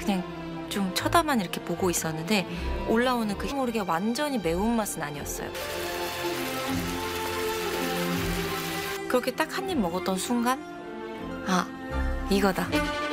그냥 좀 쳐다만 이렇게 보고 있었는데 올라오는 그 모르게 완전히 매운맛은 아니었어요. 그렇게 딱 한 입 먹었던 순간 아, 이거다.